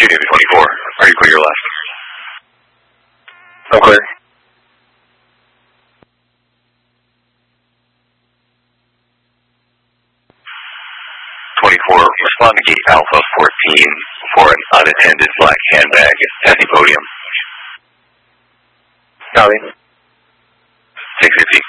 David 24. Are you clear your last? I'm clear. Respond to gate Alpha 14 for an unattended black handbag at the podium. Copy. 650.